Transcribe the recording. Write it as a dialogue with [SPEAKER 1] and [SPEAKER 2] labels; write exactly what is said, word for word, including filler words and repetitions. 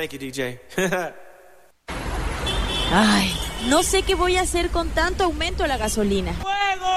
[SPEAKER 1] Thank you, D J.
[SPEAKER 2] Ay, no sé qué voy a hacer con tanto aumento a la gasolina.
[SPEAKER 3] ¡Fuego!